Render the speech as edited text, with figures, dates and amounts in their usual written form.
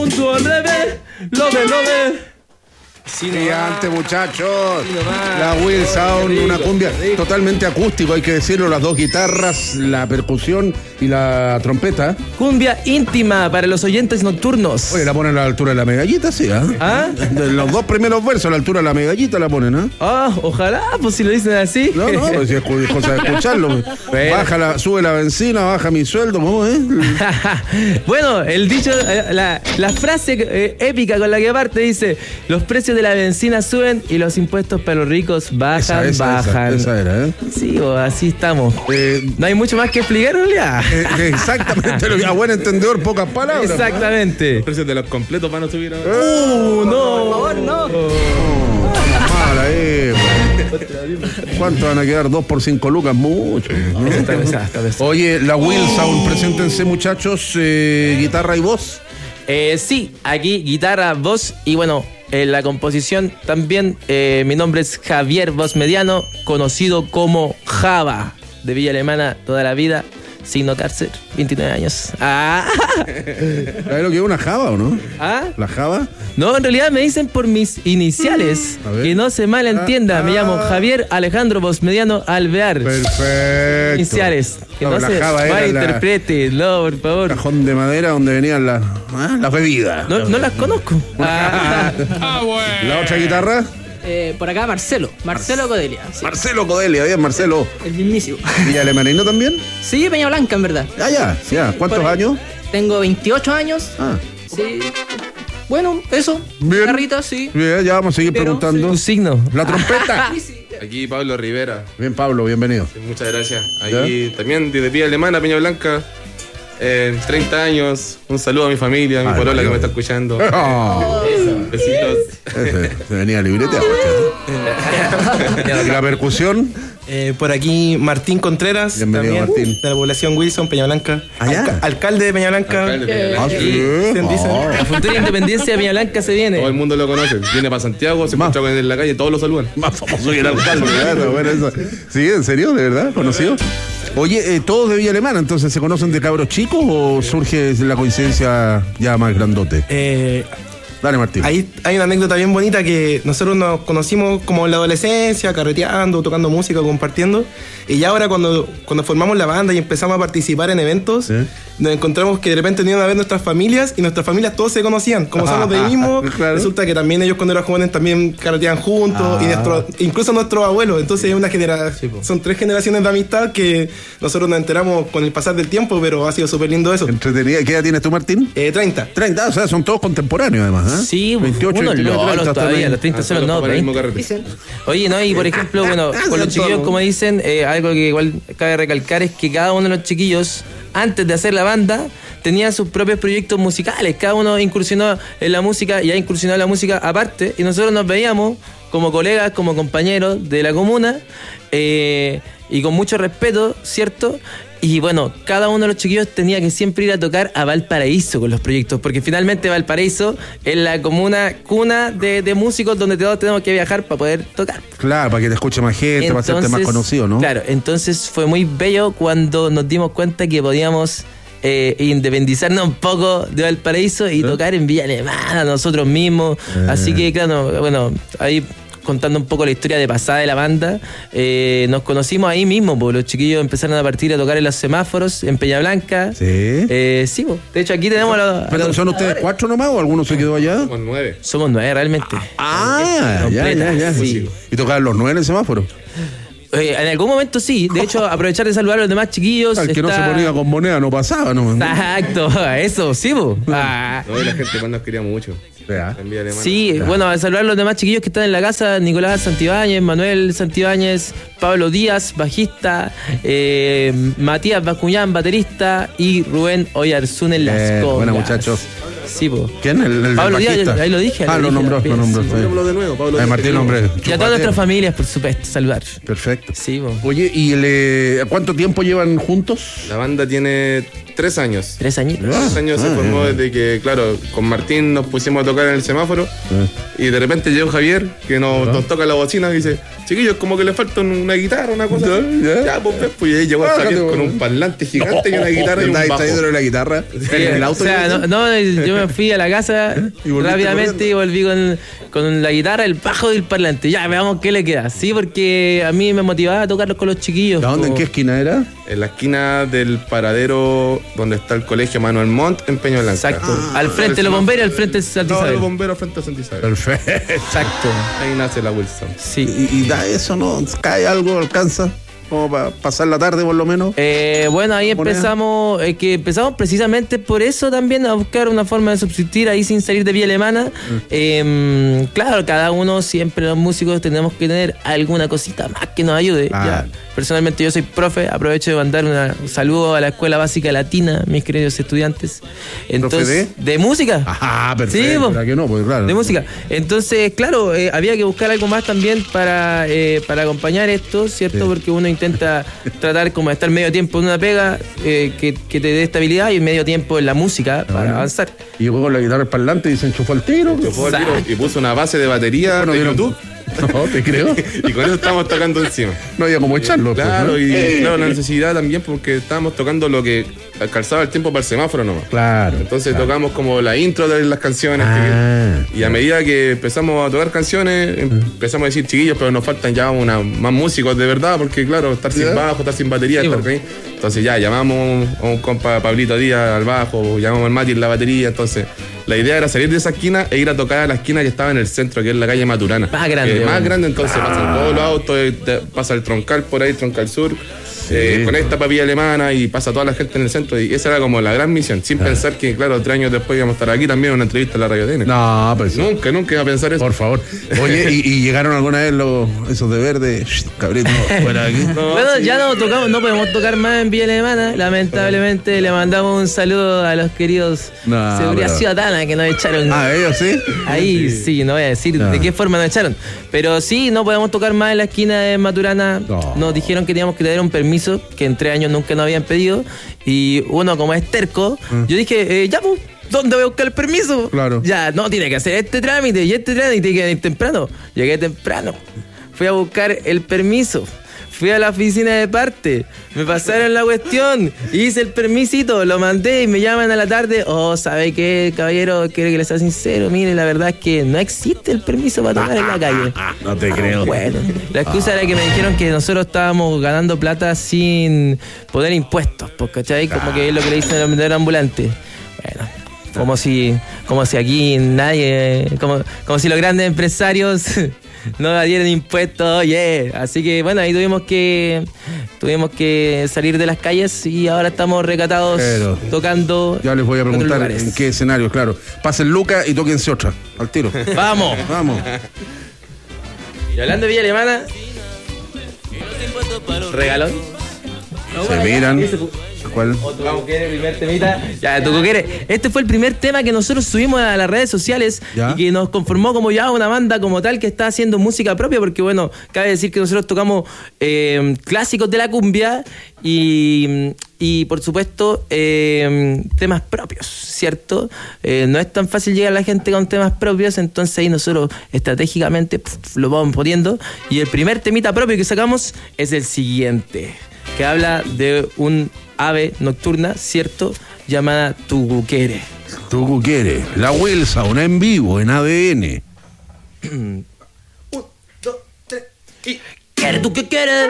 Lo ve. Gigante, muchachos. La Will Sound, una cumbia totalmente acústico, hay que decirlo, las dos guitarras, la percusión y la trompeta. Cumbia íntima para los oyentes nocturnos. Oye, la ponen a la altura de la megallita, sí, ¿eh? ¿Ah? De los dos primeros versos a la altura de la megallita la ponen, ¿eh? Ah, ojalá, pues si lo dicen así. No, pues si es cosa de escucharlo. Bueno. Sube la benzina, baja mi sueldo, ¿cómo es? Bueno, el dicho, la frase épica con la que parte dice: los precios de la benzina suben y los impuestos para los ricos bajan. Esa era, ¿eh? Sí, así estamos. No hay mucho más que explicar, Julia. Exactamente, lo que a buen entendedor, pocas palabras. Exactamente. Los precios de los completos van a subir ahora. No. Por favor, no. Mala, ¿Cuánto van a quedar? 2 por 5 lucas, mucho. ¿No? Oye, la Will Sound, preséntense, muchachos, guitarra y voz. Sí, aquí guitarra, voz y bueno, en la composición también. Mi nombre es Javier Voz Mediano, conocido como Java, de Villa Alemana toda la vida. Signo cárcel, 29 años. ¿Sabes lo que es una Java o no? ¿Ah? ¿La Java? No, en realidad me dicen por mis iniciales. Que no se malentienda. Me llamo Javier Alejandro Voz Mediano Alvear. Perfecto. Iniciales. Que no la se Java era malinterprete. No, por favor. Cajón de madera donde venían las bebidas. No las conozco. Bueno. ¿La otra guitarra? Por acá Marcelo Codelia. Sí. Marcelo Codelia, bien, Marcelo. El mismísimo. ¿Villa Alemanino también? Sí, Peña Blanca, en verdad. Ya. ¿Cuántos años? Tengo 28 años. Sí. Bueno, eso. Bien. Guitarrita, sí. Bien, ya vamos a seguir preguntando. Tu signo. La trompeta. Aquí Pablo Rivera. Bien, Pablo, bienvenido. Sí, muchas gracias. Ahí también desde Villa Alemana, Peña Blanca. 30 años. Un saludo a mi familia, a mi polola que me está escuchando. Besitos. Se venía libreteado. ¿Y la percusión? Por aquí Martín Contreras, bienvenido, también, Martín. de la población Wilson, Peña Blanca. ¿Allá? Alcalde de Peña Blanca. La futura independencia de Peña Blanca se viene. Todo el mundo lo conoce. Viene para Santiago, se encuentra con él en la calle, todos lo saludan. Más famoso que el alcalde. Bueno, eso. Sí, ¿en serio? ¿De verdad? ¿Conocido? Oye, ¿todos de Villa Alemana entonces se conocen de cabros chicos o surge la coincidencia ya más grandote? Dale, Martín. Ahí hay una anécdota bien bonita que nosotros nos conocimos como en la adolescencia, carreteando, tocando música, compartiendo. Y ya ahora cuando formamos la banda y empezamos a participar en eventos, ¿sí? Nos encontramos que de repente venían a ver nuestras familias y nuestras familias todos se conocían. Como somos de ahí mismo, claro. Resulta que también ellos cuando eran jóvenes también carreteaban juntos y incluso nuestros abuelos. Entonces es una generación, son 3 generaciones de amistad que nosotros nos enteramos con el pasar del tiempo, pero ha sido súper lindo eso. Entretenida. ¿Qué edad tienes tú, Martín? 30. 30, o sea, son todos contemporáneos además. Sí, 28, unos 29, lolos 30 todavía, los 30 son los 20. Oye, no, y por ejemplo, bueno, con los chiquillos, como dicen, algo que igual cabe recalcar es que cada uno de los chiquillos, antes de hacer la banda, tenía sus propios proyectos musicales. Cada uno incursionó en la música y ha incursionado en la música aparte, y nosotros nos veíamos como colegas, como compañeros de la comuna, y con mucho respeto, ¿cierto? Y bueno, cada uno de los chiquillos tenía que siempre ir a tocar a Valparaíso con los proyectos, porque finalmente Valparaíso es la comuna cuna de músicos donde todos tenemos que viajar para poder tocar. Claro, para que te escuche más gente, para hacerte más conocido, ¿no? Claro, entonces fue muy bello cuando nos dimos cuenta que podíamos independizarnos un poco de Valparaíso y tocar en Villa Alemana nosotros mismos. Así que claro, bueno, ahí contando un poco la historia de pasada de la banda, nos conocimos ahí mismo, porque los chiquillos empezaron a partir a tocar en los semáforos en Peña Blanca. Sí. Sí, de hecho aquí tenemos ¿Pero son ustedes 4 nomás o alguno se quedó allá? Somos 9. Somos 9 realmente. Ya. Sí. ¿Y tocaban los 9 en el semáforo? En algún momento sí, de hecho aprovechar de saludar a los demás chiquillos. Al que no se ponía con moneda no pasaba, ¿no? Exacto, eso, sí, No, y la gente más nos quería mucho. Sí, bueno, a saludar a los demás chiquillos que están en la casa: Nicolás Santibáñez, Manuel Santibáñez, Pablo Díaz, bajista, Matías Bascuñán, baterista, y Rubén Oyarzún en las congas. Buenas, muchachos. Sí, po. ¿Quién? El Pablo bajista. Díaz, ahí lo dije. Lo nombró. Hablo de nuevo, Pablo. Martín, hombre. Y a todas nuestras familias, por supuesto, saludar. Perfecto. perfecto. Sí, po. Oye, ¿y cuánto tiempo llevan juntos? La banda tiene 3 años. 3 añitos. 3 años se formó desde que, claro, con Martín nos pusimos a tocar en el semáforo y de repente llegó Javier, que nos toca la bocina y dice, chiquillos, como que le falta una guitarra, una cosa así. Ya, pues ahí llegó Javier con un parlante gigante y una guitarra y un bajo. La guitarra en el auto. O sea, yo me fui a la casa rápidamente y volví con la guitarra, el bajo y el parlante. Ya, veamos qué le queda. Sí, porque a mí me motivaba a tocarlos con los chiquillos. ¿Dónde? ¿En qué esquina era? En la esquina del paradero donde está el colegio Manuel Montt en Peña Blanca. Exacto. Al frente de los bomberos y al frente de Santa Isabel. Los bomberos frente a Santa Isabel. Perfecto. Exacto. Ahí nace la Wilson. Sí. ¿Y da eso, no? ¿Cae algo? ¿Alcanza? Como para pasar la tarde por lo menos. Bueno, ahí empezamos precisamente por eso también a buscar una forma de subsistir ahí sin salir de Villa Alemana. Claro, cada uno siempre, los músicos, tenemos que tener alguna cosita más que nos ayude. Ya. Personalmente yo soy profe, aprovecho de mandar un saludo a la Escuela Básica Latina, mis queridos estudiantes. Entonces, ¿de música? Ajá, perfecto. Sí, ¿para qué no? Pues claro. De música. Entonces, claro, había que buscar algo más también para acompañar esto, ¿cierto? Sí. Porque uno intenta tratar como de estar medio tiempo en una pega que te dé estabilidad y medio tiempo en la música para avanzar. Y luego con la guitarra parlante y se enchufó al tiro. Y puso una base de batería de YouTube. No, te creo. Y con eso estábamos tocando encima. No había como echarlo. Claro, pues, ¿no? y claro, la necesidad también porque estábamos tocando lo que alcanzaba el tiempo para el semáforo nomás. Claro. Entonces tocamos como la intro de las canciones. Y a medida que empezamos a tocar canciones, empezamos a decir, chiquillos, pero nos faltan ya más músicos de verdad, porque claro, estar sin bajo, estar sin batería, estar ahí. Entonces ya llamamos a un compa Pablito Díaz al bajo, llamamos al Mati en la batería. Entonces la idea era salir de esa esquina e ir a tocar a la esquina que estaba en el centro, que es la calle Maturana. Más grande. Más grande, entonces pasan todos los autos, pasa el Troncal por ahí, Troncal Sur. Conecta para Villa Alemana y pasa toda la gente en el centro, y esa era como la gran misión, sin pensar que, claro, 3 años después íbamos a estar aquí también en una entrevista en la Radio TN. No, pues nunca iba a pensar eso. Por favor. Oye, ¿y llegaron alguna vez esos de verde? Cabrito, fuera de aquí. Bueno, ya no podemos tocar más en Villa Alemana. Lamentablemente le mandamos un saludo a los queridos Seguridad Ciudadana que nos echaron. ¿Ellos sí? Ahí sí, no voy a decir de qué forma nos echaron. Pero sí, no podemos tocar más en la esquina de Maturana. Nos dijeron que teníamos que tener un permiso que en 3 años nunca nos habían pedido, y uno como es terco, yo dije, ya pues, ¿dónde voy a buscar el permiso? Claro. Ya, no, tiene que hacer este trámite y este trámite, tiene que venir temprano. Llegué temprano, fui a buscar el permiso, fui a la oficina de parte, me pasaron la cuestión, hice el permisito, lo mandé y me llaman a la tarde. ¿Sabe qué, caballero? Quiero que le sea sincero, mire, la verdad es que no existe el permiso para tocar en la calle. No te creo. Bueno, la excusa era que me dijeron que nosotros estábamos ganando plata sin poner impuestos, ¿cachai? Como que es lo que le dicen al vendedor ambulante. Bueno, como si aquí nadie, como si los grandes empresarios no dieron impuestos, Así que bueno, ahí tuvimos que salir de las calles y ahora estamos recatados tocando. Ya les voy a preguntar en qué escenario, claro. Pasen Lucas y tóquense otra, al tiro. Vamos. Y hablando de Villa Alemana, regalón. Se miran. ¿Cuál? Vamos, que el primer temita. Ya, Tucuquere. Este fue el primer tema que nosotros subimos a las redes sociales y que nos conformó como ya una banda como tal que está haciendo música propia, porque bueno, cabe decir que nosotros tocamos clásicos de la cumbia y por supuesto temas propios, ¿cierto? No es tan fácil llegar a la gente con temas propios, entonces ahí nosotros estratégicamente lo vamos poniendo, y el primer temita propio que sacamos es el siguiente, que habla de un ave nocturna, ¿cierto? Llamada Tucuquere. Tucuquere, la Wilson en vivo en ADN. 1, 2, 3 y... ¿Quieres tú qué quieres?